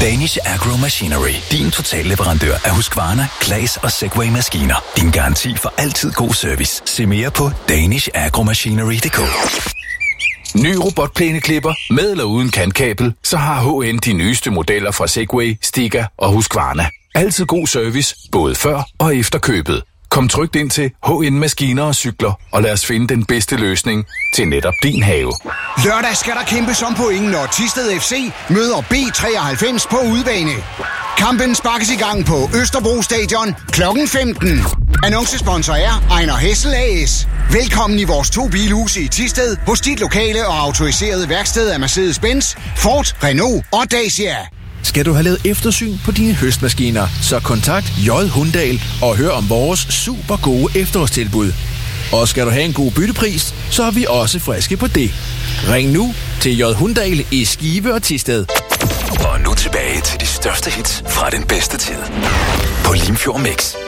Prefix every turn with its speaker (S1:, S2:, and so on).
S1: Danish Agro Machinery. Din totalleverandør af Husqvarna, Claas og Segway-maskiner. Din garanti for altid god service. Se mere på danishagromachinery.dk.
S2: Ny robotplæneklipper med eller uden kantkabel, så har HN de nyeste modeller fra Segway, Stiga og Husqvarna. Altid god service, både før og efter købet. Kom trygt ind til HN Maskiner og Cykler, og lad os finde den bedste løsning til netop din have.
S3: Lørdag skal der kæmpes om point, når Thisted FC møder B93 på udebane. Kampen sparkes i gang på Østerbro Stadion kl. 15. Annoncesponsor er Ejner Hessel AS. Velkommen i vores 2 bilhuse i Thisted hos dit lokale og autoriserede værksted af Mercedes-Benz, Ford, Renault og Dacia.
S4: Skal du have lavet eftersyn på dine høstmaskiner, så kontakt J. Hundahl og hør om vores super gode efterårstilbud. Og skal du have en god byttepris, så er vi også friske på det. Ring nu til J. Hundahl i Skive og Thisted.
S1: Og nu tilbage til de største hits fra den bedste tid på Limfjord Mix.